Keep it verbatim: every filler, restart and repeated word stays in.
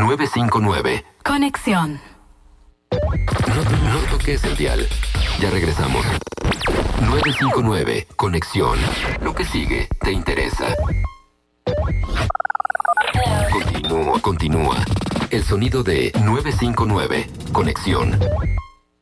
nueve cinco nueve. Conexión. No, no toques el dial. Ya regresamos. nueve cinco nueve. Conexión. Lo que sigue te interesa. Continúa, continúa. El sonido de nueve cinco nueve. Conexión.